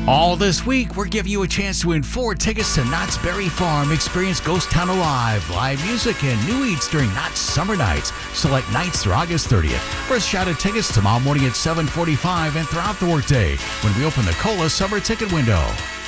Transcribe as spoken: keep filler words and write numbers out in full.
All this week, we're giving you a chance to win four tickets to Knott's Berry Farm. Experience Ghost Town Alive, live music, and new eats during Knott's Summer Nights. Select nights through August thirtieth. First shot at tickets tomorrow morning at seven forty-five and throughout the workday when we open the Cola Summer Ticket Window.